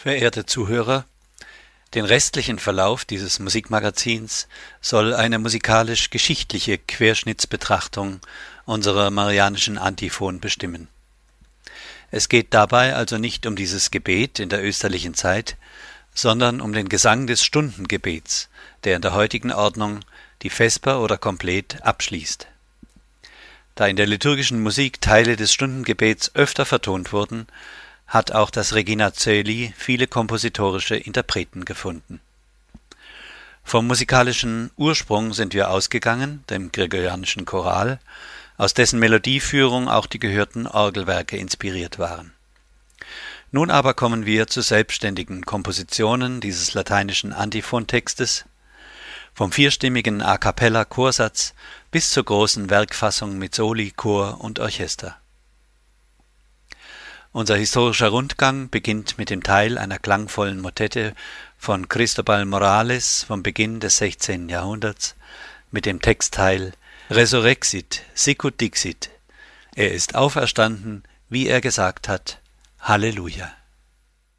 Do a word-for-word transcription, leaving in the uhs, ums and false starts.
Verehrte Zuhörer, den restlichen Verlauf dieses Musikmagazins soll eine musikalisch-geschichtliche Querschnittsbetrachtung unserer marianischen Antiphon bestimmen. Es geht dabei also nicht um dieses Gebet in der österlichen Zeit, sondern um den Gesang des Stundengebets, der in der heutigen Ordnung die Vesper oder Komplett abschließt. Da in der liturgischen Musik Teile des Stundengebets öfter vertont wurden, hat auch das Regina Coeli viele kompositorische Interpreten gefunden. Vom musikalischen Ursprung sind wir ausgegangen, dem gregorianischen Choral, aus dessen Melodieführung auch die gehörten Orgelwerke inspiriert waren. Nun aber kommen wir zu selbstständigen Kompositionen dieses lateinischen Antiphontextes, vom vierstimmigen A-cappella-Chorsatz bis zur großen Werkfassung mit Soli, Chor und Orchester. Unser historischer Rundgang beginnt mit dem Teil einer klangvollen Motette von Cristobal Morales vom Beginn des sechzehnten Jahrhunderts mit dem Textteil Resurrexit, sicut dixit. Er ist auferstanden, wie er gesagt hat. Halleluja.